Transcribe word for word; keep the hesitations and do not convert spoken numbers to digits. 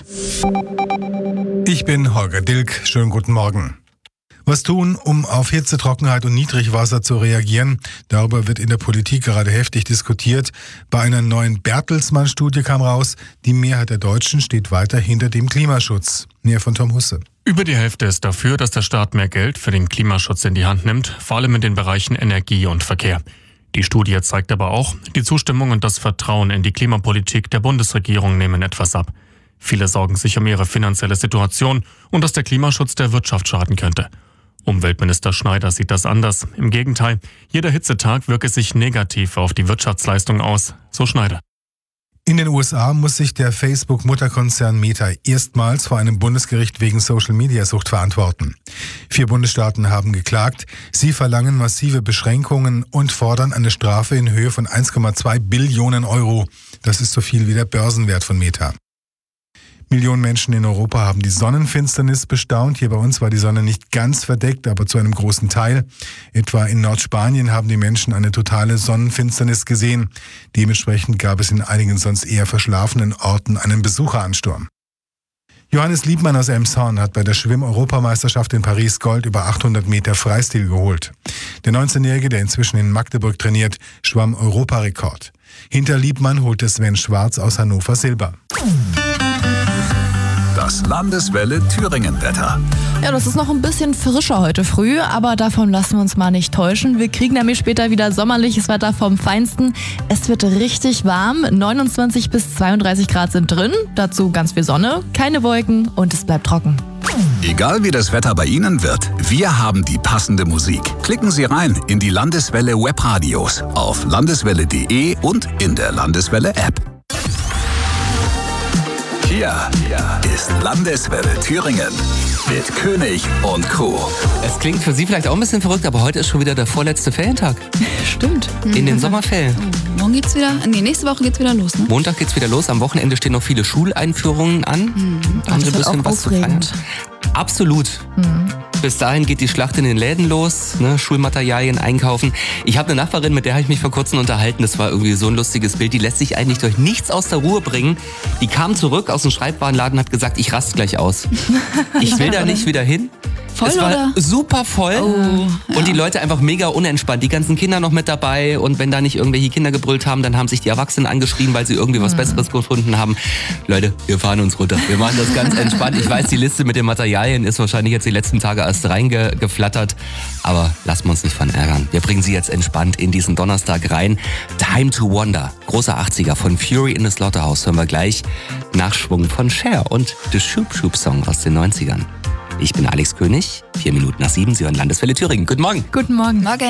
Ich bin Holger Dilk. Schönen guten Morgen. Was tun, um auf Hitze, Trockenheit und Niedrigwasser zu reagieren? Darüber wird in der Politik gerade heftig diskutiert. Bei einer neuen Bertelsmann-Studie kam raus, die Mehrheit der Deutschen steht weiter hinter dem Klimaschutz. Näher von Tom Husse. Über die Hälfte ist dafür, dass der Staat mehr Geld für den Klimaschutz in die Hand nimmt, vor allem in den Bereichen Energie und Verkehr. Die Studie zeigt aber auch, die Zustimmung und das Vertrauen in die Klimapolitik der Bundesregierung nehmen etwas ab. Viele sorgen sich um ihre finanzielle Situation und dass der Klimaschutz der Wirtschaft schaden könnte. Umweltminister Schneider sieht das anders. Im Gegenteil, jeder Hitzetag wirke sich negativ auf die Wirtschaftsleistung aus, so Schneider. In den U S A muss sich der Facebook-Mutterkonzern Meta erstmals vor einem Bundesgericht wegen Social-Media-Sucht verantworten. Vier Bundesstaaten haben geklagt. Sie verlangen massive Beschränkungen und fordern eine Strafe in Höhe von eins Komma zwei Billionen Euro. Das ist so viel wie der Börsenwert von Meta. Millionen Menschen in Europa haben die Sonnenfinsternis bestaunt. Hier bei uns war die Sonne nicht ganz verdeckt, aber zu einem großen Teil. Etwa in Nordspanien haben die Menschen eine totale Sonnenfinsternis gesehen. Dementsprechend gab es in einigen sonst eher verschlafenen Orten einen Besucheransturm. Johannes Liebmann aus Elmshorn hat bei der Schwimm-Europameisterschaft in Paris Gold über achthundert Meter Freistil geholt. Der neunzehnjährige, der inzwischen in Magdeburg trainiert, schwamm Europarekord. Hinter Liebmann holte Sven Schwarz aus Hannover Silber. Das Landeswelle Thüringen-Wetter. Ja, das ist noch ein bisschen frischer heute früh, aber davon lassen wir uns mal nicht täuschen. Wir kriegen nämlich später wieder sommerliches Wetter vom Feinsten. Es wird richtig warm, neunundzwanzig bis zweiunddreißig Grad sind drin, dazu ganz viel Sonne, keine Wolken und es bleibt trocken. Egal wie das Wetter bei Ihnen wird, wir haben die passende Musik. Klicken Sie rein in die Landeswelle Webradios auf landeswelle punkt de und in der Landeswelle-App. Hier ist Landeswelle Thüringen mit König und Co. Es klingt für Sie vielleicht auch ein bisschen verrückt, aber heute ist schon wieder der vorletzte Ferientag. Stimmt. In den Sommerferien. Oh, morgen geht's wieder, nee, nächste Woche geht's wieder los, ne? Montag geht's wieder los, am Wochenende stehen noch viele Schuleinführungen an. Mhm. Haben Sie ein Das wird bisschen auch was zu feiern? aufregend. Absolut. Mhm. Bis dahin geht die Schlacht in den Läden los, ne? Schulmaterialien einkaufen. Ich habe eine Nachbarin, mit der habe ich mich vor kurzem unterhalten. Das war irgendwie so ein lustiges Bild. Die lässt sich eigentlich durch nichts aus der Ruhe bringen. Die kam zurück aus dem Schreibwarenladen und hat gesagt, ich raste gleich aus. Ich will da nicht wieder hin. Voll, es war oder? super voll Oh, ja. und die Leute einfach mega unentspannt. Die ganzen Kinder noch mit dabei und wenn da nicht irgendwelche Kinder gebrüllt haben, dann haben sich die Erwachsenen angeschrien, weil sie irgendwie was Besseres gefunden haben. Leute, wir fahren uns runter. Wir machen das ganz entspannt. Ich weiß, die Liste mit den Materialien ist wahrscheinlich jetzt die letzten Tage erst reingeflattert, aber lassen wir uns nicht von ärgern. Wir bringen sie jetzt entspannt in diesen Donnerstag rein. Time to Wonder, großer achtziger von Fury in the Slaughterhouse hören wir gleich. Nachschwung von Cher und The Shoop Shoop Song aus den neunzigern. Ich bin Alex König, vier Minuten nach sieben, Sie hören Landeswelle Thüringen. Guten Morgen. Guten Morgen. Morgen.